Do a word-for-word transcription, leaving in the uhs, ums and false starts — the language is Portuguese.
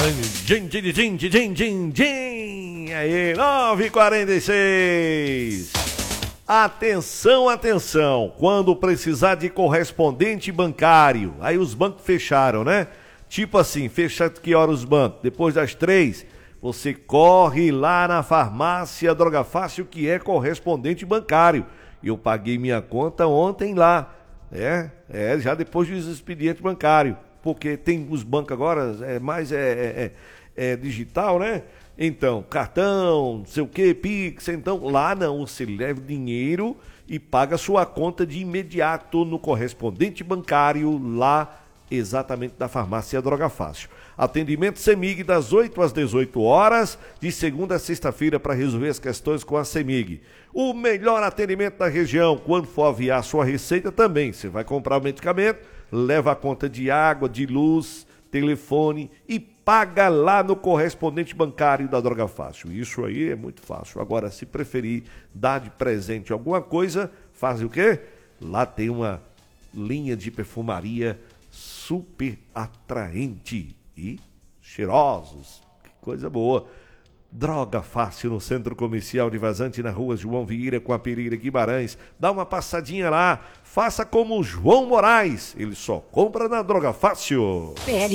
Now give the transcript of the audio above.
Din, din, din, din, din, din. Aí, nove e quarenta e seis. Atenção, atenção. Quando precisar de correspondente bancário, aí os bancos fecharam, né? Tipo assim, fecha que hora os bancos? Depois das três, você corre lá na farmácia Droga Fácil, que é correspondente bancário. Eu paguei minha conta ontem lá, é, é já depois do expediente bancário, porque tem os bancos agora, é mais é, é, é, é digital, né? Então, cartão, não sei o que, Pix, então lá não, você leva o dinheiro e paga a sua conta de imediato no correspondente bancário lá exatamente da farmácia Droga Fácil. Atendimento CEMIG das oito às dezoito horas, de segunda a sexta-feira, para resolver as questões com a CEMIG. O melhor atendimento da região. Quando for aviar sua receita também, você vai comprar o medicamento, leva a conta de água, de luz, telefone e paga lá no correspondente bancário da Droga Fácil. Isso aí é muito fácil. Agora, se preferir dar de presente alguma coisa, faz o quê? Lá tem uma linha de perfumaria super atraente e cheirosos. Que coisa boa. Droga Fácil no Centro Comercial de Vazante, na rua João Vieira com a Pereira Guimarães. Dá uma passadinha lá. Faça como o João Moraes. Ele só compra na Droga Fácil.